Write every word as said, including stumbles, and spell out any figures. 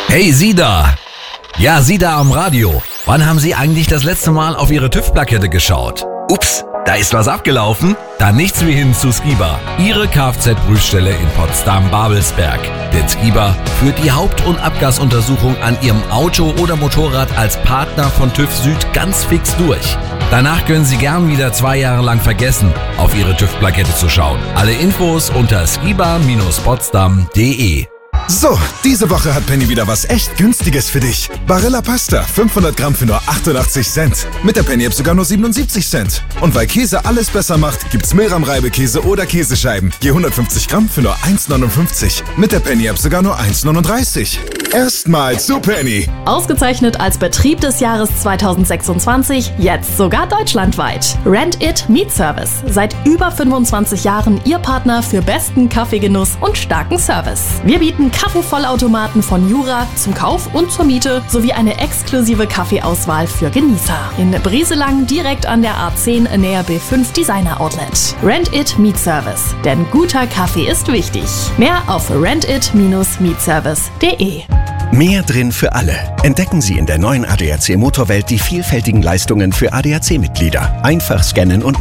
Hey, Sie da! Ja, Sie da am Radio. Wann haben Sie eigentlich das letzte Mal auf Ihre TÜV-Plakette geschaut? Ups, da ist was abgelaufen? Dann nichts wie hin zu Skiba. Ihre Kfz-Prüfstelle in Potsdam-Babelsberg. Denn Skiba führt die Haupt- und Abgasuntersuchung an Ihrem Auto oder Motorrad als Partner von TÜV Süd ganz fix durch. Danach können Sie gern wieder zwei Jahre lang vergessen, auf Ihre TÜV-Plakette zu schauen. Alle Infos unter skiba Bindestrich potsdam punkt de. So, diese Woche hat Penny wieder was echt Günstiges für dich. Barilla Pasta, fünfhundert Gramm für nur achtundachtzig Cent. Mit der Penny-App sogar nur siebenundsiebzig Cent. Und weil Käse alles besser macht, gibt's Milram-Reibekäse oder Käsescheiben. Je hundertfünfzig Gramm für nur eins neunundfünfzig. Mit der Penny-App sogar nur eins neununddreißig. Erstmal zu Penny. Ausgezeichnet als Betrieb des Jahres zweitausendsechsundzwanzig, jetzt sogar deutschlandweit. Rent It Meat Service. Seit über fünfundzwanzig Jahren Ihr Partner für besten Kaffeegenuss und starken Service. Wir bieten Kaffeevollautomaten von Jura zum Kauf und zur Miete sowie eine exklusive Kaffeeauswahl für Genießer. In Brieselang direkt an der A zehn näher B fünf Designer Outlet. Rent It Meat Service. Denn guter Kaffee ist wichtig. Mehr auf rent it Bindestrich meat service punkt de. Mehr drin für alle. Entdecken Sie in der neuen A D A C Motorwelt die vielfältigen Leistungen für A D A C-Mitglieder. Einfach scannen und